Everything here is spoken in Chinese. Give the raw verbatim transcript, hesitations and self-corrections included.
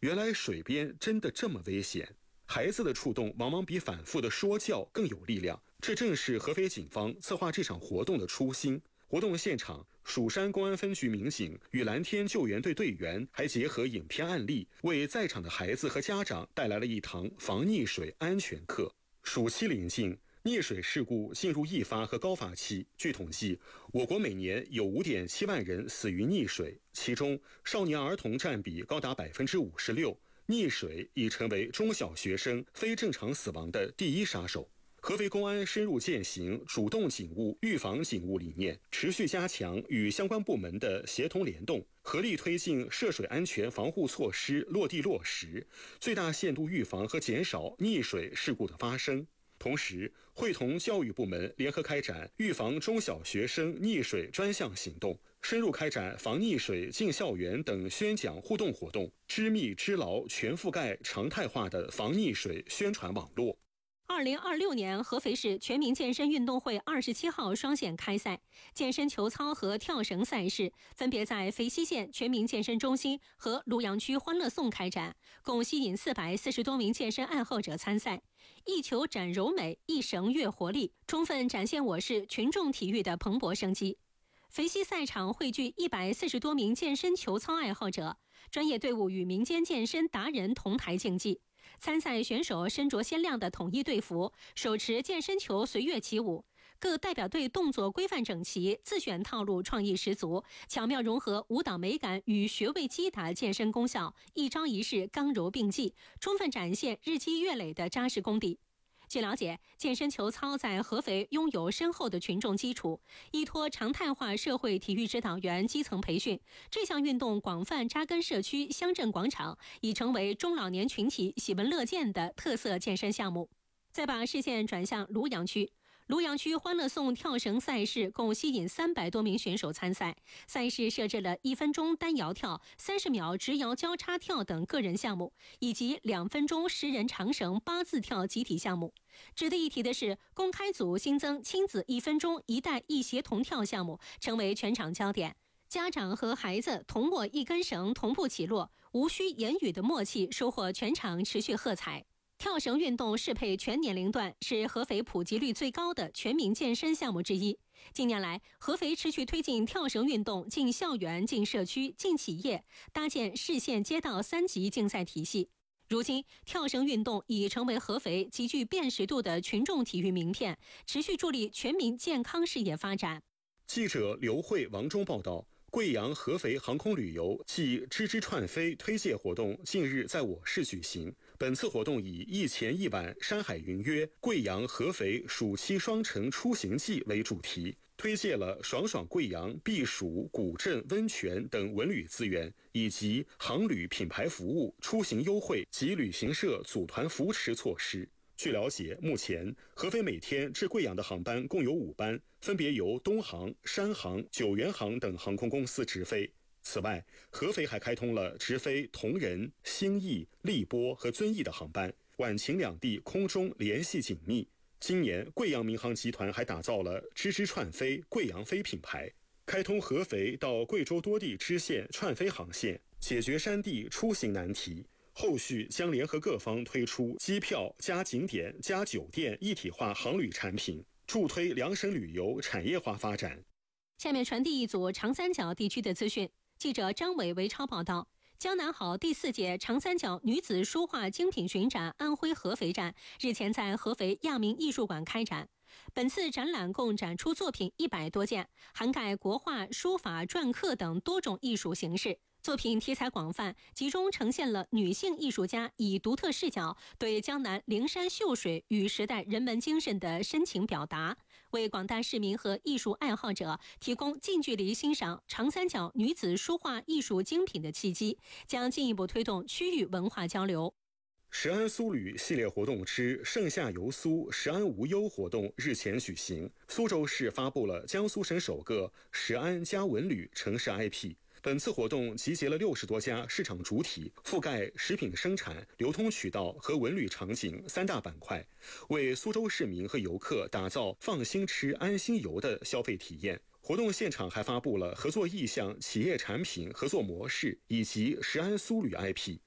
原来水边真的这么危险。孩子的触动往往比反复的说教更有力量，这正是合肥警方策划这场活动的初心。活动现场，蜀山公安分局民警与蓝天救援队队员还结合影片案例，为在场的孩子和家长带来了一堂防溺水安全课。暑期临近，溺水事故进入易发和高发期。据统计，我国每年有 五点七万人死于溺水，其中少年儿童占比高达百分之五十六。溺水已成为中小学生非正常死亡的第一杀手。合肥公安深入践行主动警务、预防警务理念，持续加强与相关部门的协同联动，合力推进涉水安全防护措施落地落实，最大限度预防和减少溺水事故的发生。同时，会同教育部门联合开展预防中小学生溺水专项行动，深入开展防溺水进校园等宣讲互动活动，织密织牢全覆盖常态化的防溺水宣传网络。 二零二六年合肥市全民健身运动会二十七号双线开赛，健身球操和跳绳赛事分别在肥西县全民健身中心和庐阳区欢乐颂开展，共吸引四百四十多名健身爱好者参赛。一球展柔美，一绳跃活力，充分展现我市群众体育的蓬勃生机。肥西赛场汇聚一百四十多名健身球操爱好者，专业队伍与民间健身达人同台竞技。参赛选手身着鲜亮的统一队服，手持健身球随跃起舞，各代表队动作规范整齐，自选套路创意十足，巧妙融合舞蹈美感与穴位击打健身功效，一招一式刚柔并济，充分展现日积月累的扎实功底。据了解，健身球操在合肥拥有深厚的群众基础，依托常态化社会体育指导员基层培训，这项运动广泛扎根社区乡镇广场，已成为中老年群体喜闻乐见的特色健身项目。再把视线转向庐阳区，庐阳区欢乐颂跳绳赛事共吸引三百多名选手参赛，赛事设置了一分钟单摇跳、三十秒直摇交叉跳等个人项目，以及两分钟十人长绳八字跳集体项目。值得一提的是，公开组新增亲子一分钟一带一协同跳项目，成为全场焦点。家长和孩子同握一根绳同步起落，无需言语的默契收获全场持续喝彩。跳绳运动适配全年龄段，是合肥普及率最高的全民健身项目之一。近年来，合肥持续推进跳绳运动进校园、进社区、进企业，搭建市县街道三级竞赛体系。如今，跳绳运动已成为合肥极具辨识度的群众体育名片，持续助力全民健康事业发展。 记者刘慧、王忠报道。贵阳合肥航空旅游暨知之串飞推介活动近日在我市举行。本次活动以一前一晚山海云约贵阳合肥暑期双城出行记为主题，推介了爽爽贵阳避暑、古镇、温泉等文旅资源，以及航旅品牌服务、出行优惠及旅行社组团扶持措施。据了解，目前合肥每天至贵阳的航班共有五班，分别由东航、山航、九元航等航空公司直飞。此外，合肥还开通了直飞铜仁、兴义、荔波和遵义的航班，皖秦两地空中联系紧密。今年，贵阳民航集团还打造了知之串飞、贵阳飞品牌，开通合肥到贵州多地支线串飞航线，解决山地出行难题。后续将联合各方推出机票加景点加酒店一体化航旅产品，助推两省旅游产业化发展。 下面传递一组长三角地区的资讯。记者张伟、维超报道，江南好第四届长三角女子书画精品巡展安徽合肥站日前在合肥亚明艺术馆开展。本次展览共展出作品一百多件，涵盖国画、书法、篆刻等多种艺术形式。作品题材广泛，集中呈现了女性艺术家以独特视角对江南灵山秀水与时代人文精神的深情表达，为广大市民和艺术爱好者提供近距离欣赏长三角女子书画艺术精品的契机，将进一步推动区域文化交流。 食安苏旅系列活动之盛夏游苏食安无忧活动日前举行，苏州市发布了江苏省首个食安加文旅城市 I P。本次活动集结了六十多家市场主体，覆盖食品生产、流通渠道和文旅场景三大板块，为苏州市民和游客打造放心吃、安心游的消费体验。活动现场还发布了合作意向、企业产品合作模式以及食安苏旅 I P。